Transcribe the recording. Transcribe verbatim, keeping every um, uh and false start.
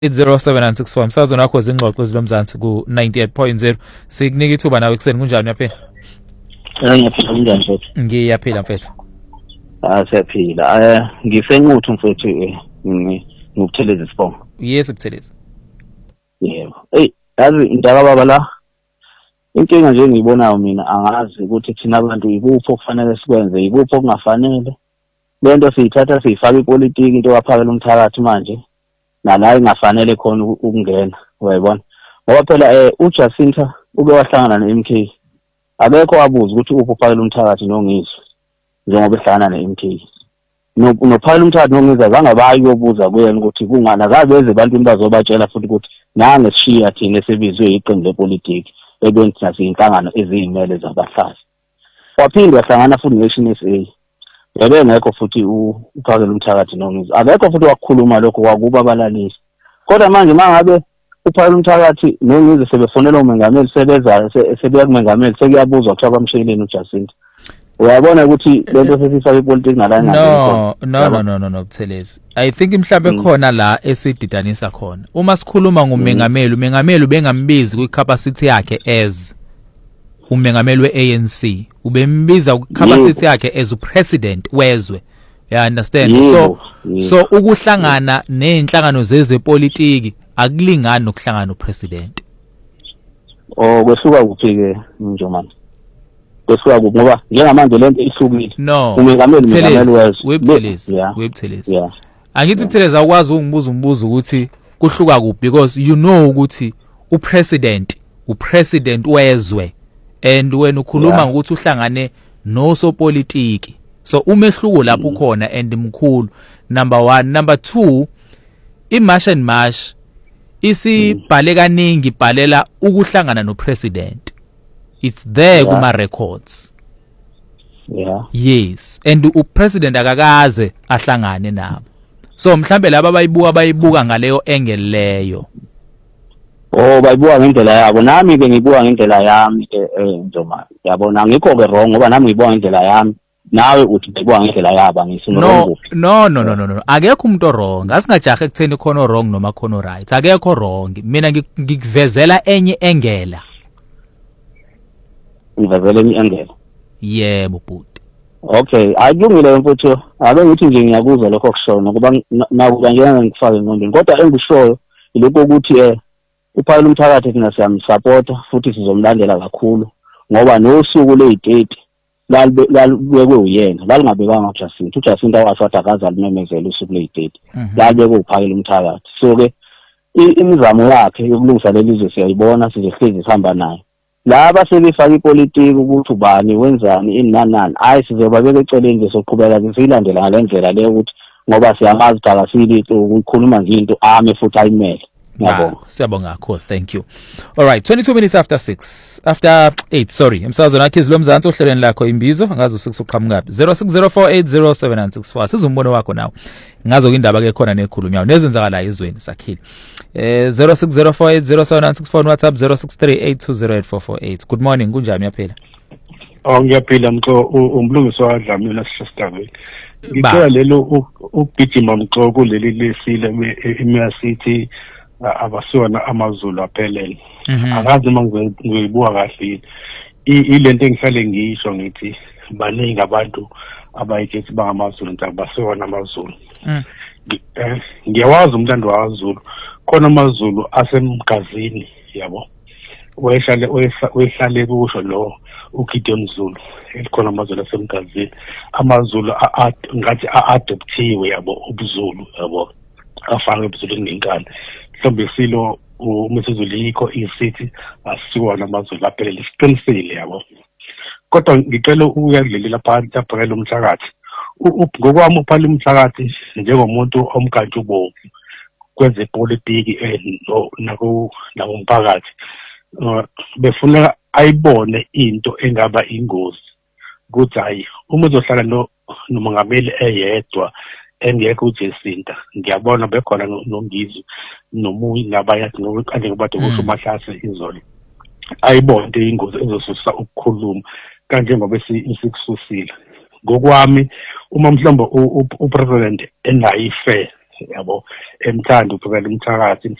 eight zero seven nine six four msazweni wakho zingxoxo zilomzansi ku ninety-eight point zero sikunika ithuba nawe ekseni kunjani yaphela? Ngiyaphila kunjani mfethu? Ngiyaphila mfethu. Ah siyaphila. Eh ngisencuthu mfethu ngikutheleza isibongo. Yes ukutheleza. Yebo. Hey yazi indaba baba la. Inkinga nje engiyibonayo mina angazi ukuthi thina abantu yikuphi okufanele sikwenze yikuphi okungafanele. Lento siyithatha siyifaka ipolitiki into yaphakela umthakathi manje. Nala ingafanele khona ukungena uyayibona ngoba phela eh uJacinta uke wahlangana ne-M K abekho wabuza ukuthi uphi uphakela umthakathi nongizwe njengoba ehlangana ne-M K nophakela umthakathi nongizwe zangabayi yobuza kuyena ukuthi kungana kabeze abantu bazobatshela futhi ukuthi nange sishiya thina esebizwe iqembu lepolitiki ekwenza nasinhlangano eziyimele zabahlali waphinde wahlangana futhi ne-Nation S A yabe ngekho futhi uphakela umthakathi nongizwe abekho futhi wakukhuluma lokho kwakuba abalalisi kodwa manje mangabe uphakela umthakathi nongizwe sebefonela umengameli sebezayo sebeya kumengameli sekuyabuzwa kuthiwa bamsheleni uJacinta uyabona ukuthi lento sesifaka ipolitiki nala no no no no no no Buthelezi I think mhlambe khona la esididanisa khona uma sikhuluma ngomengameli umengameli bengambizi kwicapacity yakhe as umengameli we-A N C ubembiza capacity yakhe as president wezwe you understand yeah, so yeah. so ukuhlangana nenhlangano zezepolitiki akulingani nokuhlangana nopresident oh kwehluka kuphi ke njomani kwehluka kuphi ngoba njengamanje lento ihlukile no umengameli umengameli wezwe webuthelezi webuthelezi angithi Buthelezi akwazi ungibuza umbuzo ukuthi kuhluka kuphi because you know ukuthi upresident upresident wezwe and when ukhuluma ngokuthi uhlangane nosopolitiki so umehluko lapho ukhona and mkhulu number one number two imarch and march isibhale kaningi ibhalela ukuhlangana nopresident it's there kuma records yeah yes and upresident akakaze ahlangane nabo so mhlambe laba abayibuka bayibuka ngaleyo angle leyo oh bayibuka ngendlela yabo nami ke ngibuka ngendlela yami eh njoma yabona ngikho ke wrong ngoba nami ngibuka ngendlela yami nawe uthi ubuka ngendlela yaba ngisino wrong no no no no no akekho umuntu wrong asingajahe ekutheni khona wrong noma khona right akekho wrong mina ngikuvezela enye engela ngivezela enye engela yebo bhuti okay ayilungile mfuthu abe ngithi nje ngiyakuzwa lokho kushona ngoba nakuba ngiyena ngifake engqondweni kodwa engishoyo ilokho ukuthi eh uphakela umthakathi thina siyamsupporta futhi sizomlandela kakhulu ngoba nosuku le-thirty lalibekwe uyena lalingabekanga uJacinta uJacinta washo akaza alimemezela usuku le-thirty lalibekwe uphakela umthakathi so ke imizamo yakhe yokulungisa lelizwe siyayibona sizohlezi sihamba naye laba sebefaka ipolitiki ukuthi ubani wenzani inanani hayi sizobabeka eceleni nje soqhubeka siyilandela ngalendlela leyo ukuthi ngoba siyamazi phakasili ukukhuluma nje into ame futhi ayimele yabo siyabonga kakhulu thank you all right twenty-two minutes after six after eight sorry emsazweni wakhe izilomzansi ohlelweni lakho imbizo ngazo six uqhamukapi zero six zero four eight zero seven nine six four sizumbono wakho nawo ngazo indaba ke khona nekhulumyayo nezenzakala ezweni sakhile eh zero six zero four eight zero seven nine six four WhatsApp zero six three eight two zero eight four four eight good morning kunjani yaphela oh ngiyaphila mxo umlungiso wadlamini sisithabeni ngicela lelo ukugijima mxo kuleli lesile eMeya City abasona amaZulu aphelele akazi mangizoyibuka kahle ilento engihlale ngisho ngithi baningi abantu abayithethi bangamaZulu nta basona amaZulu ngiyawazi umlando waZulu khona amaZulu asemgazini yabo wehlale wehlale kusho lo uGideon Zulu elikhona amaZulu asemgazini amaZulu ngathi a-adoptiwe yabo ubuZulu yabo afake ubuZulu ngenkani mhlawumbe silo uMthuzulu yikho isithi asiwona amaZulu aphelele isiqinisile yabo kodwa ngicela ukuyakulelela phansi abhekela umthakathi ngokwami uphala umthakathi njengomuntu omkantshi ubovu kwenze politiki nako nakumphakathi befuna ayibone into engaba ingozi ukuthi hayi uma uzohlala no nomongameli eyedwa engekho uJacinta ngiyabona bekhona noNgizwe nomuyi nabayathi ngokade ngobathe kusho mahlase izolo ayibone into ingozi ezosusa ukukhuluma kanje ngoba sikususile ngokwami uma mhlawumbe upresident enayo ifair yabo emthanda uphekela umthakathi